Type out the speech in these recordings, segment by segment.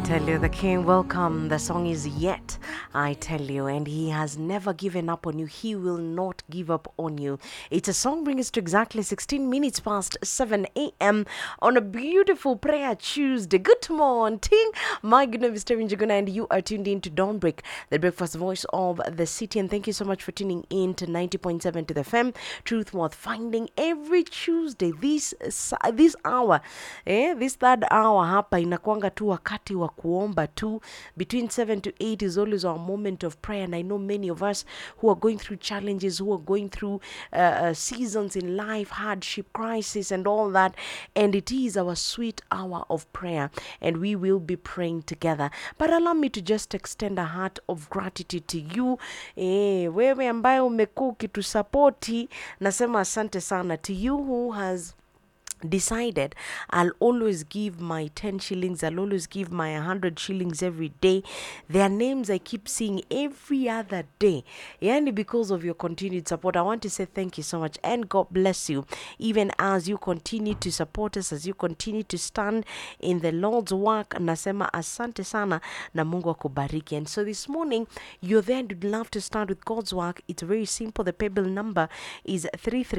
tell you, the King will come. The song is Yet, I tell you, and he has never given up on you. He will not give up on you. It's a song bringing us to exactly 16 minutes past 7 a.m. on a beautiful prayer Tuesday. Good morning. My goodness, Mr. Njuguna, and you are tuned in to Dawnbreak, the breakfast voice of the city. And thank you so much for tuning in to 90.7 to the FM. Truth worth finding every Tuesday. This hour, this third hour hapa inakuanga tu wakati wa kuomba tu. Between 7 to 8 is always our moment of prayer, and I know many of us who are going through challenges, who are going through seasons in life, hardship, crisis, and all that, and it is our sweet hour of prayer, and we will be praying together. But allow me to just extend a heart of gratitude to you. Wewe ambaye umekuwa ukitusapoti, nasema asante sana. To you who has decided I'll always give my 10 shillings, I'll always give my 100 shillings every day. Their names I keep seeing every other day, and because of your continued support, I want to say thank you so much, and God bless you, even as you continue to support us, as you continue to stand in the Lord's work. Nasema asante sana na Mungu akubariki. And so this morning you're there and would love to start with God's work. It's very simple. The paybill number is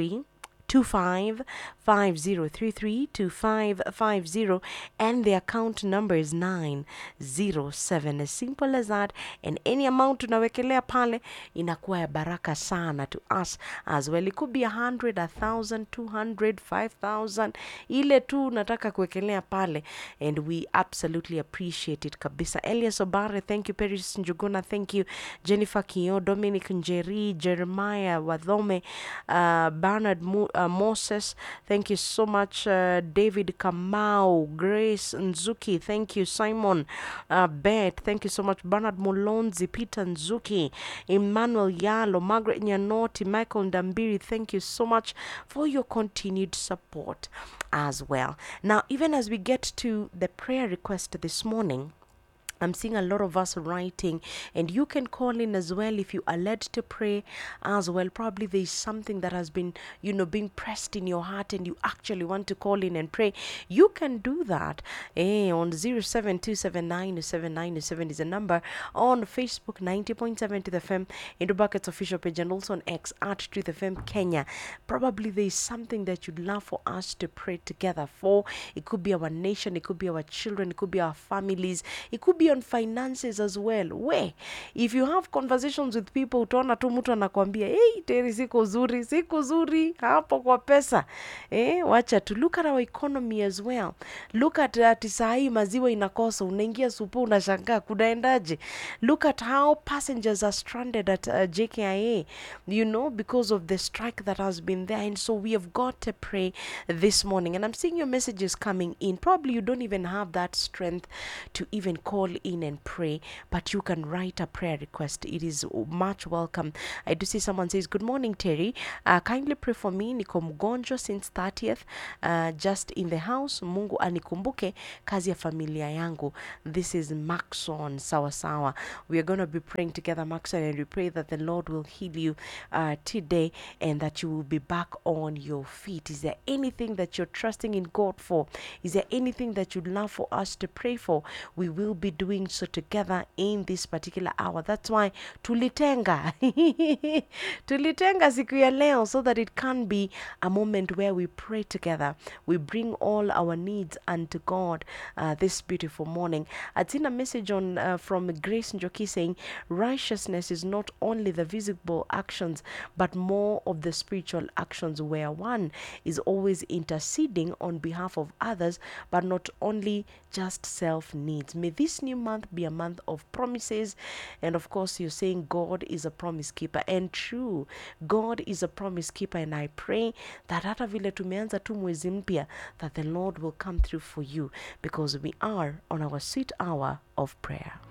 332550, and the account number is 907. As simple as that, and any amount tunawekelea pale inakuwa ya baraka sana to us as well. It could be 100, 1,000, 200, 5,000, ile tu nataka kuwekelea pale, and we absolutely appreciate it kabisa. Elias Obare, thank you. Paris Njuguna, thank you. Jennifer Kio, Dominic Njeri, Jeremiah Wadhome, Bernard Moses, thank you so much. David Kamau, Grace Nzuki, thank you. Simon Beth, thank you so much. Bernard Mulonzi, Peter Nzuki, Emmanuel Yalo, Margaret Nyanoti, Michael Ndambiri, thank you so much for your continued support as well. Now, even as we get to the prayer request this morning, I'm seeing a lot of us writing, and you can call in as well if you are led to pray as well. Probably there is something that has been, being pressed in your heart, and you actually want to call in and pray. You can do that on 0727907907 is a number. On Facebook, 90.7 to the FM, Into Buckets official page, and also on X at Truth FM Kenya. Probably there is something that you'd love for us to pray together for. It could be our nation, it could be our children, it could be our families, it could be on finances as well. If you have conversations with people, utaona tu mtu anakuambia, hey, Terry, siku zuri hapo kwa pesa. Wacha to look at our economy as well. Look at saa hii maziwa inakosa, unaingia supu unashangaa kunaendaje. Look at how passengers are stranded at JKIA, because of the strike that has been there. And so we have got to pray this morning. And I'm seeing your messages coming in. Probably you don't even have that strength to even call in and pray, but you can write a prayer request. It is much welcome. I do see someone says, good morning, Terry. Kindly pray for me. Niko mgonjwa since 30th, just in the house. Mungu anikumbuke kazi ya familia yangu. This is Maxon. Sawa. We are going to be praying together, Maxon, and we pray that the Lord will heal you today, and that you will be back on your feet. Is there anything that you're trusting in God for? Is there anything that you'd love for us to pray for? We will be doing so together in this particular hour. That's why tulitenga siku ya leo, so that it can be a moment where we pray together. We bring all our needs unto God this beautiful morning. I'd seen a message on from Grace Njoki saying, righteousness is not only the visible actions, but more of the spiritual actions, where one is always interceding on behalf of others, but not only just self needs. May this new month be a month of promises, and of course you're saying God is a promise keeper, and true, God is a promise keeper. And I pray that hata vile tumeanza tu mwezi mpya, that the Lord will come through for you, because we are on our sweet hour of prayer.